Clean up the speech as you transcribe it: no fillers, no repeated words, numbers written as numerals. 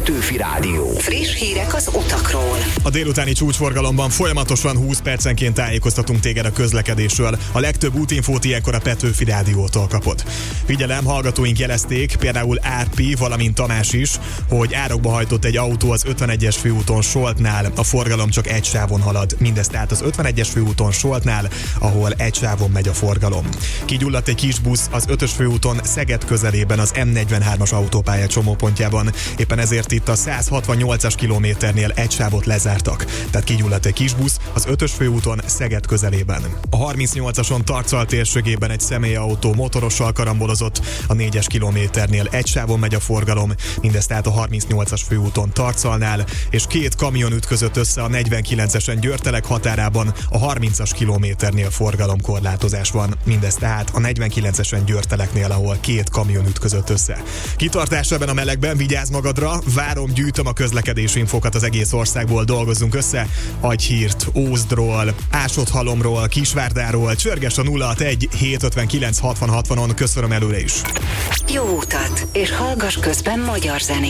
Petőfi Rádió. Friss hírek az utakról. A délutáni csúcsforgalomban folyamatosan 20 percenként tájékoztatunk téged a közlekedésről. A legtöbb útinfót ilyenkor a Petőfi Rádiótól kapod. Figyelem, hallgatóink jelezték, például Árpi, valamint Tamás is, hogy árokba hajtott egy autó az 51-es főúton Soltnál, a forgalom csak egy sávon halad. Mindez tehát az 51-es főúton Soltnál, ahol egy sávon megy a forgalom. Kigyulladt egy kis busz az 5-ös főúton Szeged közelében az M43-as autópálya csomópontjában. Éppen ezért itt a 168-as kilométernél egy sávot lezártak. Tehát kigyulladt egy kis busz az 5-ös főúton Szeged közelében. A 38-ason Tarcal térségében egy személyautó motorossal karambolozott, a 4-es kilométernél egy sávon megy a forgalom, mindez tehát a 38-as főúton Tarcalnál, és két kamion ütközött össze a 49-esen Győrtelek határában, a 30-as kilométernél forgalomkorlátozás van, mindez tehát a 49-esen Győrteleknél, ahol két kamion ütközött össze. Kitartás ebben a melegben, vigyázz magadra, várom, gyűjtöm a közlekedési infokat az egész országból, dolgozzunk össze, adj hírt Ózdról, Ásotthalomról, Kisvárdáról, csörges a 061 759 60 60-on, köszönöm előre is. Jó utat, és hallgass közben magyar zenét.